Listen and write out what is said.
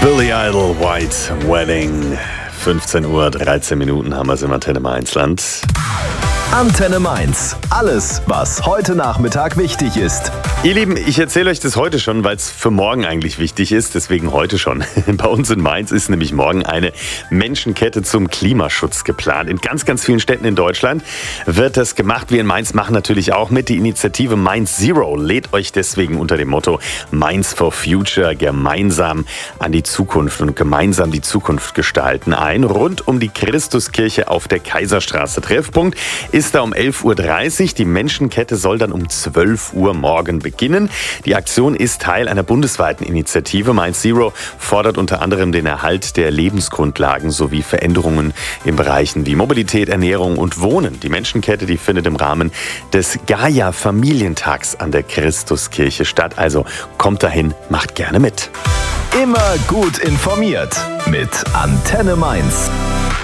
Billy Idol, White Wedding. 15 Uhr, 13 Minuten haben wir es im Antenne Mainz-Land. Antenne Mainz. Alles, was heute Nachmittag wichtig ist. Ihr Lieben, ich erzähle euch das heute schon, weil es für morgen eigentlich wichtig ist. Deswegen heute schon. Bei uns in Mainz ist nämlich morgen eine Menschenkette zum Klimaschutz geplant. In ganz, ganz vielen Städten in Deutschland wird das gemacht. Wir in Mainz machen natürlich auch mit. Die Initiative Mainz Zero lädt euch deswegen unter dem Motto Mainz for Future gemeinsam an die Zukunft und gemeinsam die Zukunft gestalten ein. Rund um die Christuskirche auf der Kaiserstraße. Treffpunkt ist da um 11.30 Uhr. Die Menschenkette soll dann um 12 Uhr morgen beginnen. Die Aktion ist Teil einer bundesweiten Initiative. Mainz Zero fordert unter anderem den Erhalt der Lebensgrundlagen sowie Veränderungen in Bereichen wie Mobilität, Ernährung und Wohnen. Die Menschenkette, die findet im Rahmen des Gaia-Familientags an der Christuskirche statt. Also kommt dahin, macht gerne mit. Immer gut informiert mit Antenne Mainz.